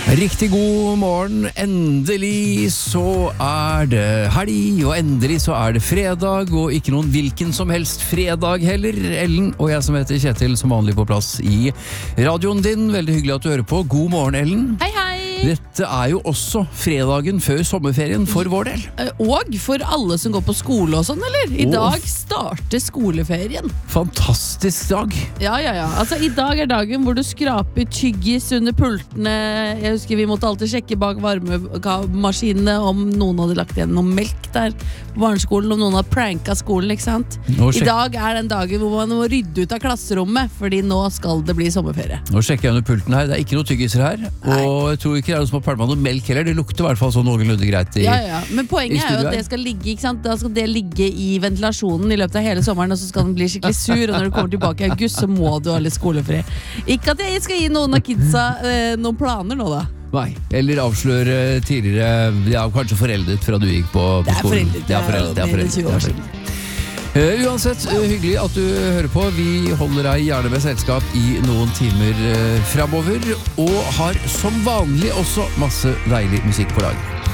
Riktig god morgen, endelig så det helg, og endelig så det fredag, og ikke noen hvilken som helst fredag heller. Ellen og jeg som heter Kjetil, som vanlig på plass i radioen din. Veldig hyggelig at du hører på. God morgen, Ellen. Hei, hei! Dette jo også fredagen før sommerferien for vår del. Og for alle som går på skole og sånn, eller? I dag starter skoleferien. Fantastisk dag. Ja. Altså, i dag dagen hvor du skraper tyggis under pultene. Jeg husker vi måtte alltid sjekke bak varmemaskinene om noen hadde lagt igjen noe melk der på barneskolen, om noen hadde pranket skolen, ikke sant? I dag den dagen hvor man må rydde ut av klasserommet, fordi nå skal det bli sommerferie. Nå sjekker jeg under pulten her, det ikke noe tyggiser her, og jeg tror ikke det noe som har pælmet noe melk heller, det lukter i hvert fall sånn noenlunde greit i Ja, men poenget jo at det skal ligge, ikke sant? Da skal det ligge i ventilasjonen i løpet av hele sommeren, og så skal den bli skikkelig sur, og når du kommer tilbake i august, så må du ha litt skolefri. Ikke at jeg skal gi noen av kidsa noen planer nå da. Nei, eller avsløre tidligere, kanskje foreldet fra du gikk på skolen. Det foreldet, 20 år siden. Uansett, hyggelig at du hører på. Vi holder deg gjerne med selskap i noen timer fremover, og har som vanlig også masse deilig musikk på lag.